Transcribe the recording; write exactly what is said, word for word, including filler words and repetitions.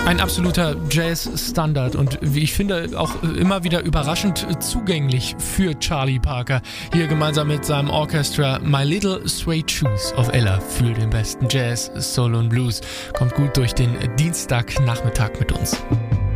Ein absoluter Jazz-Standard und wie ich finde auch immer wieder überraschend zugänglich für Charlie Parker. Hier gemeinsam mit seinem Orchestra My Little Suede Shoes auf Ella für den besten Jazz, Soul und Blues. Kommt gut durch den Dienstagnachmittag mit uns.